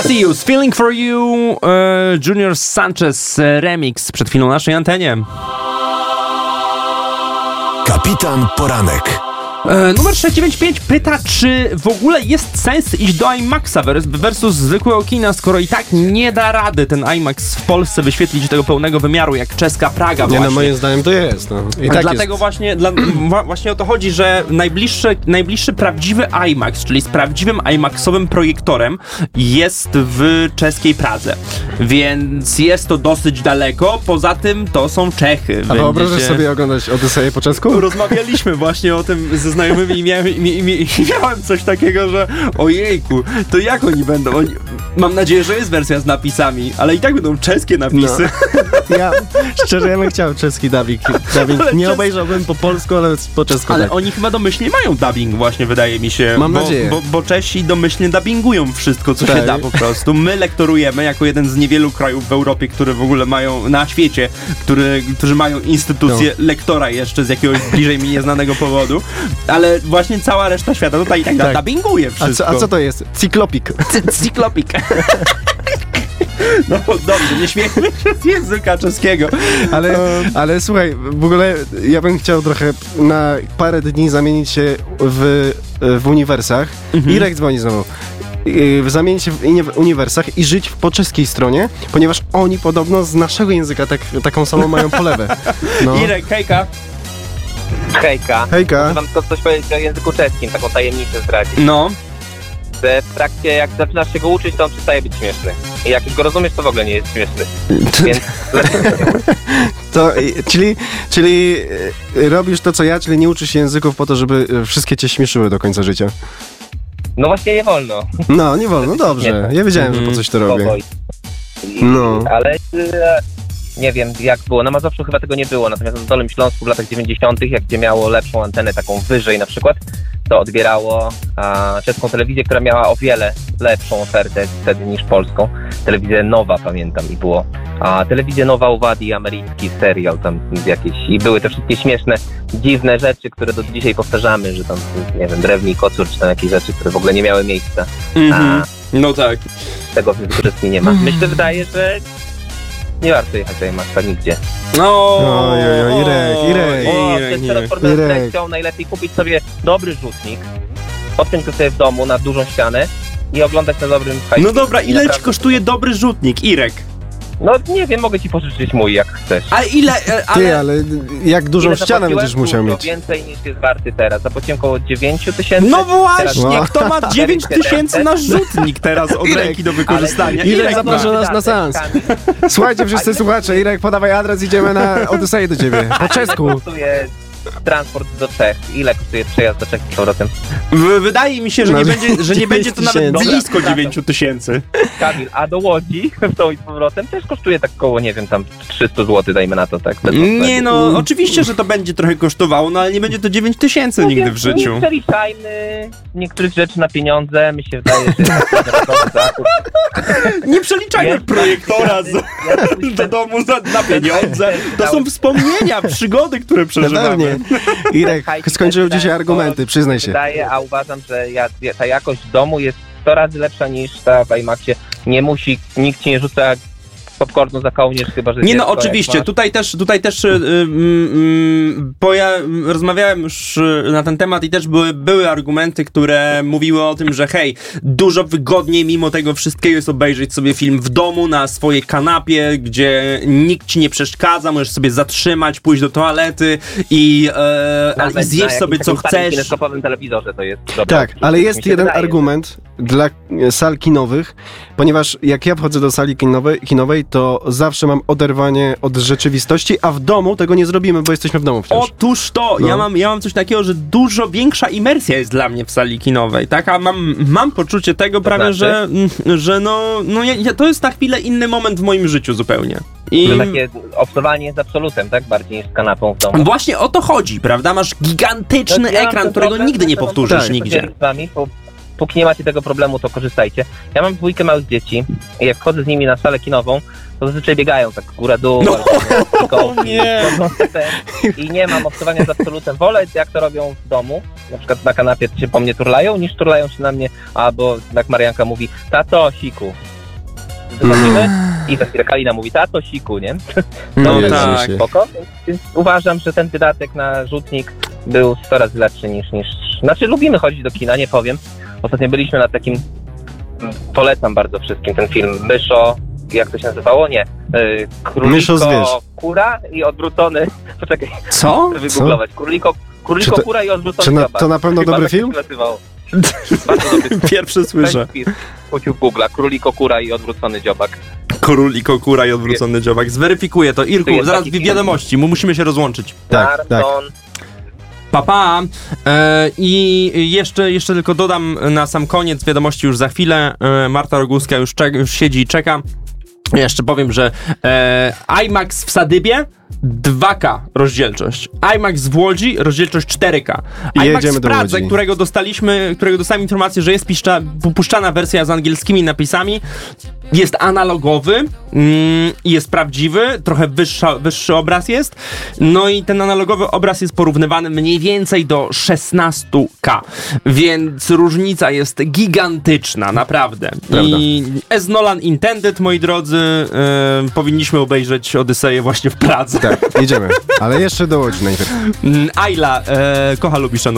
Cassius, Feeling for You, Junior Sanchez remix przed chwilą na naszej antenie. Kapitan Poranek. Numer 695 pyta, czy w ogóle jest sens iść do IMAXa versus zwykłego kina, skoro i tak nie da rady ten IMAX w Polsce wyświetlić tego pełnego wymiaru, jak czeska Praga właśnie. Nie, no moim zdaniem to jest. No. I tak dlatego jest. właśnie o to chodzi, że najbliższy prawdziwy IMAX, czyli z prawdziwym IMAXowym projektorem, jest w czeskiej Pradze. Więc jest to dosyć daleko, poza tym to są Czechy. A wyobrażasz sobie oglądać Odyseję po czesku? Rozmawialiśmy właśnie o tym ze znajomymi i miałem coś takiego, że ojejku, to jak oni będą? Mam nadzieję, że jest wersja z napisami, ale i tak będą czeskie napisy. No. Ja bym chciał czeski dubbing. Nie obejrzałbym po polsku, ale po czesku. Ale tak. oni chyba domyślnie mają dubbing właśnie, wydaje mi się. Mam nadzieję. Bo Czesi domyślnie dubbingują wszystko, co się da po prostu. My lektorujemy jako jeden z niewielu krajów w Europie, które w ogóle mają, na świecie, którzy mają instytucję lektora jeszcze z jakiegoś bliżej mi nieznanego powodu. Ale właśnie cała reszta świata tutaj i tak dubbinguje wszystko. A co to jest? Cyklopik. Cyklopik. No dobrze, nie śmiejmy się z języka czeskiego. Ale słuchaj, w ogóle ja bym chciał trochę na parę dni zamienić się w uniwersach. Irek dzwoni znowu. Zamienić się w uniwersach i żyć po czeskiej stronie, ponieważ oni podobno z naszego języka taką samą mają polewę. No. Irek, hejka. Hejka. Hejka. Mam tylko coś powiedzieć o języku czeskim, taką tajemnicę zdradzić. No. Że w trakcie, jak zaczynasz się go uczyć, to on przestaje być śmieszny. I jak już go rozumiesz, to w ogóle nie jest śmieszny. Więc... To, czyli robisz to, co ja, czyli nie uczysz się języków po to, żeby wszystkie cię śmieszyły do końca życia. No właśnie nie wolno. No, nie wolno, dobrze. Ja wiedziałem, że po coś to robię. No. Ale nie wiem, jak było. Na Mazowszu chyba tego nie było, natomiast na Dolnym Śląsku w latach 90., gdzie miało lepszą antenę, taką wyżej na przykład, to odbierało czeską telewizję, która miała o wiele lepszą ofertę wtedy niż polską. Telewizja Nowa, pamiętam, i było. A telewizja Nowa uwadi, amerykański serial tam jakieś. I były te wszystkie śmieszne, dziwne rzeczy, które do dzisiaj powtarzamy, że tam, nie wiem, drewni i kocur, czy tam jakieś rzeczy, które w ogóle nie miały miejsca. No tak. Tego w języku nie ma. Myślę, wydaje, że nie warto jechać do IMAXa nigdzie. Irek. Chciał najlepiej kupić sobie dobry rzutnik, odpiąć go sobie w domu na dużą ścianę i oglądać na dobrym hajsie. No dobra, ile ci kosztuje dobry rzutnik, Irek? No nie wiem, mogę ci pożyczyć mój, jak chcesz. A ile... ale jak dużą ścianę będziesz musiał mieć? Więcej niż jest warty teraz. Zapłaciłem około 9 000. No właśnie, kto ma 9 000 na rzutnik teraz od ręki do wykorzystania? Irek zaprasza nas na seans. Słuchajcie, wszyscy słuchacze, Irek, podawaj adres, idziemy na Odyseję do ciebie. Po czesku. Kosztuje transport do Czech. Ile kosztuje przejazd do Czech z powrotem? Wydaje mi się, że nie będzie to nawet blisko 9 000. Kamil, a do Łodzi w tą i z powrotem też kosztuje tak koło, nie wiem, tam 300 zł, dajmy na to, tak? Nie no, oczywiście, że to będzie trochę kosztowało, no ale nie będzie to 9 000 nigdy w życiu. Nie przeliczajmy niektórych rzeczy na pieniądze, mi się wydaje, że jest zakup. Nie przeliczajmy projektora do domu na pieniądze. To są wspomnienia, przygody, które przeżywamy. Irek, skończyły dzisiaj argumenty, przyznaj się. A uważam, że ta jakość domu jest 100 razy lepsza niż ta w IMAXie. Nikt ci nie rzuca popcornu za kołnierz, chyba że... Nie no, oczywiście, tutaj też bo ja rozmawiałem już na ten temat i też były argumenty, które mówiły o tym, że hej, dużo wygodniej mimo tego wszystkiego jest obejrzeć sobie film w domu, na swojej kanapie, gdzie nikt ci nie przeszkadza, możesz sobie zatrzymać, pójść do toalety i zjeść sobie co chcesz. Na kineskopowym telewizorze to jest dobre. Tak, ale jest jeden argument dla sal kinowych, ponieważ jak ja wchodzę do sali kinowej, to zawsze mam oderwanie od rzeczywistości, a w domu tego nie zrobimy, bo jesteśmy w domu wciąż. Otóż to, no. Ja mam coś takiego, że dużo większa imersja jest dla mnie w sali kinowej, tak? A mam poczucie tego prawie, że to jest na chwilę inny moment w moim życiu zupełnie. Że takie obcowanie z absolutem, tak? Bardziej niż z kanapą w domu. Właśnie o to chodzi, prawda? Masz gigantyczny ekran, którego nigdy nie powtórzysz nigdzie. Póki nie macie tego problemu, to korzystajcie. Ja mam dwójkę małych dzieci i jak wchodzę z nimi na salę kinową, to zazwyczaj biegają tak góra-dół. I nie mam obcowania z absolutem. Wolę, jak to robią w domu, na przykład na kanapie się po mnie turlają, niż turlają się na mnie, albo jak Marianka mówi, tato, siku. wychodzimy i za chwilę Kalina mówi, tato, siku, nie? No Jezu tak. się. Spoko, więc uważam, że ten wydatek na rzutnik był 100 razy lepszy niż... Znaczy, lubimy chodzić do kina, nie powiem. Ostatnio byliśmy na takim... Polecam bardzo wszystkim ten film. Myszo, jak to się nazywało? Nie. Myszo zwierz. Kura i odwrócony... Poczekaj, Co? chcę wygooglować. Króliko Czy to- kura i odwrócony czy na- dziobak. to na pewno Chyba dobry tak się film? nazywało. Bardzo dobry film. Pierwszy słyszę. Wchodził w Google'a. Króliko kura i odwrócony dziobak. Króliko, kura i odwrócony dziobak. Zweryfikuję to. To Irku, jest zaraz taki film. wiadomości, musimy się rozłączyć. Tak, tak. Maraton. Pa. I jeszcze tylko dodam na sam koniec, wiadomości już za chwilę. Marta Roguska już siedzi i czeka. Jeszcze powiem, że IMAX w Sadybie 2K rozdzielczość. IMAX w Łodzi rozdzielczość 4K. I IMAX jedziemy w do Pradze, Łodzi. którego dostałem informację, że jest puszczana wersja z angielskimi napisami. Jest analogowy i jest prawdziwy, trochę wyższy obraz jest. No i ten analogowy obraz jest porównywany mniej więcej do 16K. Więc różnica jest gigantyczna, naprawdę. Prawda. I as Nolan intended, moi drodzy, powinniśmy obejrzeć Odyseję właśnie w Pradze. Tak, jedziemy. Ale jeszcze do Łodzi najpierw. Ayla, kocha, lubi, szanuje.